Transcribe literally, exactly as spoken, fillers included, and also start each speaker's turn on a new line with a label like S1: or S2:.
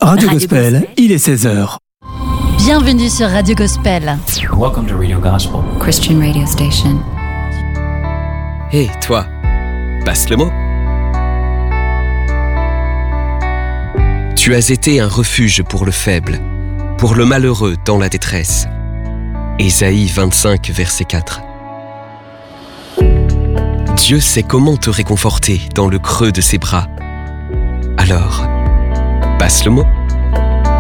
S1: Radio Gospel, il est seize heures.
S2: Bienvenue sur Radio Gospel.
S3: Welcome to Radio Gospel,
S4: Christian radio station.
S5: Hé, hey, toi, passe le mot. Tu as été un refuge pour le faible, pour le malheureux dans la détresse. Ésaïe vingt-cinq, verset quatre. Dieu sait comment te réconforter dans le creux de ses bras. Alors, passe le mot.